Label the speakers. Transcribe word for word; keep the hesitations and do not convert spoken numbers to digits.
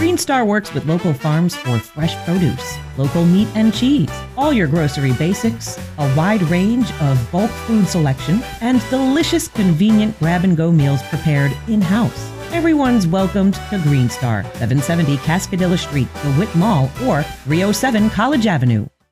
Speaker 1: Green Star works with local farms for fresh produce, local meat and cheese, all your grocery basics, a wide range of bulk food selection, and delicious, convenient grab-and-go meals prepared in-house. Everyone's welcomed to Green Star, seven seventy Cascadilla Street, DeWitt Mall, or three oh seven College Avenue.